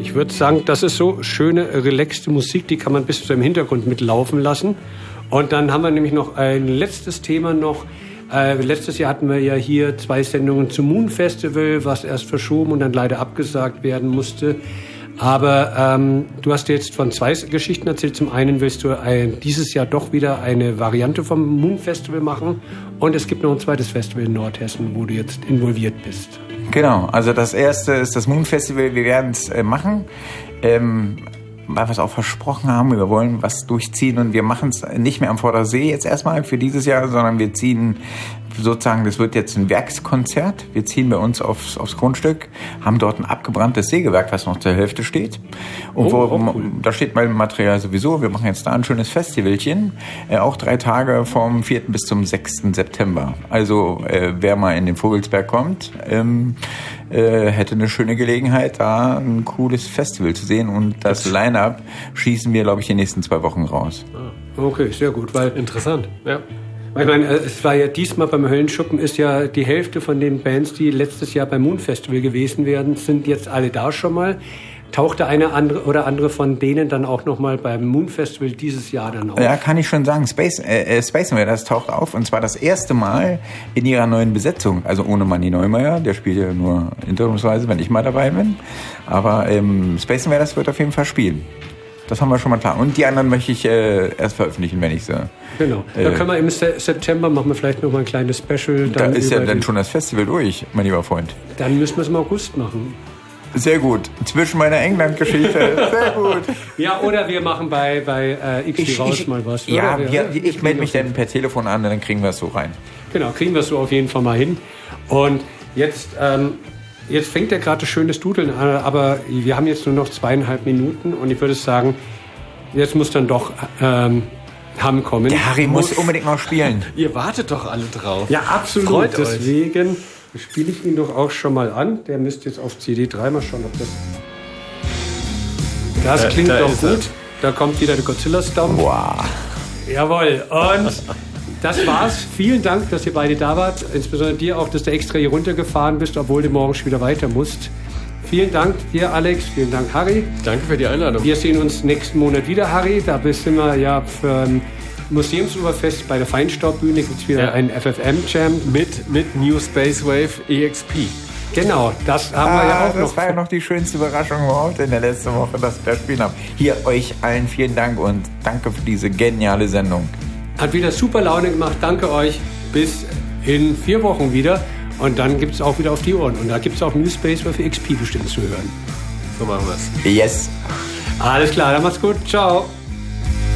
Ich würde sagen, das ist so schöne, relaxte Musik, die kann man bis zu im Hintergrund mitlaufen lassen. Und dann haben wir nämlich noch ein letztes Thema noch. Letztes Jahr hatten wir ja hier 2 Sendungen zum Moon Festival, was erst verschoben und dann leider abgesagt werden musste. Aber du hast jetzt von 2 Geschichten erzählt. Zum einen willst du dieses Jahr doch wieder eine Variante vom Moon Festival machen. Und es gibt noch ein zweites Festival in Nordhessen, wo du jetzt involviert bist. Genau, also das erste ist das Moon Festival. Wir werden es machen. Weil wir es auch versprochen haben, wir wollen was durchziehen und wir machen es nicht mehr am Vordersee jetzt erstmal für dieses Jahr, sondern wir ziehen sozusagen, das wird jetzt ein Werkskonzert. Wir ziehen bei uns aufs Grundstück, haben dort ein abgebranntes Sägewerk, was noch zur Hälfte steht. Und cool. Da steht mein Material sowieso. Wir machen jetzt da ein schönes Festivalchen, auch 3 Tage vom 4. bis zum 6. September. Also wer mal in den Vogelsberg kommt, hätte eine schöne Gelegenheit, da ein cooles Festival zu sehen. Und das Line-Up schießen wir, glaube ich, die nächsten 2 Wochen raus. Okay, sehr gut. Interessant, ja. Ich meine, es war ja diesmal beim Höllenschuppen, ist ja die Hälfte von den Bands, die letztes Jahr beim Moon Festival gewesen wären, sind jetzt alle da schon mal. Tauchte eine andere von denen dann auch nochmal beim Moon Festival dieses Jahr dann auf? Ja, kann ich schon sagen. Space Invaders taucht auf, und zwar das erste Mal in ihrer neuen Besetzung. Also ohne Manni Neumeier, der spielt ja nur interimsweise, wenn ich mal dabei bin. Aber Space Invaders wird auf jeden Fall spielen. Das haben wir schon mal klar. Und die anderen möchte ich erst veröffentlichen, wenn ich sie... Genau. Dann können wir im September machen wir vielleicht noch mal ein kleines Special. Da ist ja dann schon das Festival durch, mein lieber Freund. Dann müssen wir es im August machen. Sehr gut. Zwischen meiner England-Geschichte. Sehr gut. Ja, oder wir machen bei XP raus mal was. Ja, ich melde mich dann per Telefon an, und dann kriegen wir es so rein. Genau, kriegen wir es so auf jeden Fall mal hin. Und jetzt fängt ja gerade das schöne Dudeln an, aber wir haben jetzt nur noch 2,5 Minuten und ich würde sagen, jetzt muss dann doch Hamm kommen. Der Harry muss unbedingt noch spielen. Ihr wartet doch alle drauf. Ja, absolut. Freut euch. Deswegen spiele ich ihn doch auch schon mal an. Der müsste jetzt auf CD3 mal schauen, ob das... Das klingt doch gut. Da kommt wieder der Godzilla-Stomp. Wow. Jawohl. Und das war's. Vielen Dank, dass ihr beide da wart. Insbesondere dir auch, dass du extra hier runtergefahren bist, obwohl du morgen schon wieder weiter musst. Vielen Dank dir, Alex. Vielen Dank, Harry. Danke für die Einladung. Wir sehen uns nächsten Monat wieder, Harry. Da sind wir ja für ein Museumsuferfest bei der Feinstaubbühne. Gibt es wieder einen FFM-Jam. Mit New Space Wave EXP. Genau, das haben wir ja auch noch. Das war ja noch die schönste Überraschung überhaupt in der letzten Woche, dass wir das spielen haben. Hier, euch allen vielen Dank und danke für diese geniale Sendung. Hat wieder super Laune gemacht. Danke euch. Bis in 4 Wochen wieder. Und dann gibt es auch wieder auf die Ohren. Und da gibt es auch New Space für XP bestimmt zu hören. So machen wir es. Yes. Alles klar, dann macht's gut. Ciao.